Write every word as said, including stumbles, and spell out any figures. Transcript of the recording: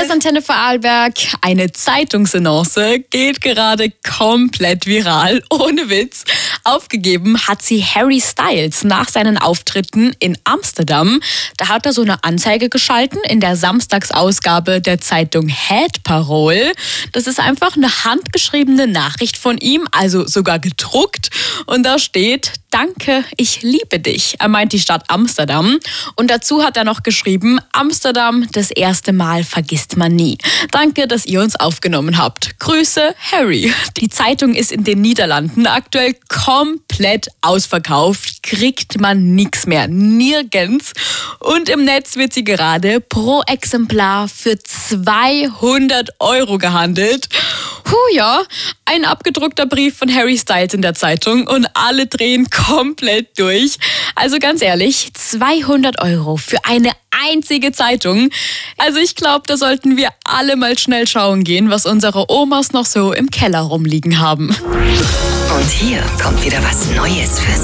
Hier ist Antenne Vorarlberg. Eine Zeitungsannonce geht gerade komplett viral. Ohne Witz. Aufgegeben hat sie Harry Styles nach seinen Auftritten in Amsterdam. Da hat er so eine Anzeige geschalten in der Samstagsausgabe der Zeitung Head Parole. Das ist einfach eine handgeschriebene Nachricht von ihm, also sogar gedruckt. Und da steht: Danke, ich liebe dich. Er meint die Stadt Amsterdam. Und dazu hat er noch geschrieben: Amsterdam, das erste Mal vergisst man nie. Danke, dass ihr uns aufgenommen habt. Grüße, Harry. Die Zeitung ist in den Niederlanden aktuell komplett ausverkauft. Kriegt man nichts mehr. Nirgends. Und im Netz wird sie gerade pro Exemplar für zweihundert Euro gehandelt. Puh, ja, ein abgedruckter Brief von Harry Styles in der Zeitung und alle drehen komplett durch. Also ganz ehrlich, zweihundert Euro für eine einzige Zeitung. Also ich glaube, da sollten wir alle mal schnell schauen gehen, was unsere Omas noch so im Keller rumliegen haben. Und hier kommt wieder was Neues für